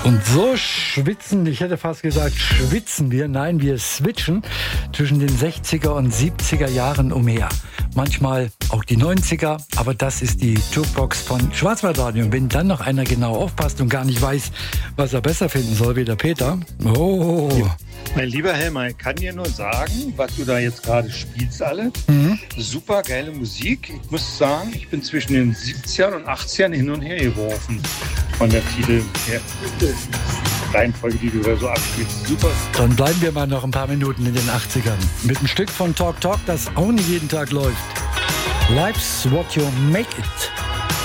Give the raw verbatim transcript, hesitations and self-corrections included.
Und so schwitzen, ich hätte fast gesagt, schwitzen wir. Nein, wir switchen zwischen den sechziger und siebziger Jahren umher. Manchmal auch die neunziger, aber das ist die Jukebox von Schwarzwaldradio. Und wenn dann noch einer genau aufpasst und gar nicht weiß, was er besser finden soll, wie der Peter. Oh. Ja. Mein lieber Helmer, ich kann dir nur sagen, was du da jetzt gerade spielst alle. Mhm. Super geile Musik. Ich muss sagen, ich bin zwischen den siebzigern und achtzigern hin und her geworfen. Von der Titel her. Reihenfolge, die du da so abspielst. Super. Dann bleiben wir mal noch ein paar Minuten in den achtzigern. Mit einem Stück von Talk Talk, das auch nicht jeden Tag läuft. Life's what you make it.